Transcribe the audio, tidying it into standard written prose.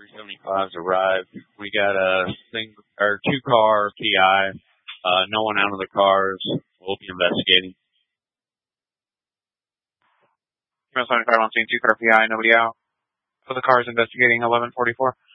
375's arrived. We got a two-car PI. No one out of the cars. We'll be investigating. Female 75 on scene, two-car PI, nobody out. So the car is investigating 1144.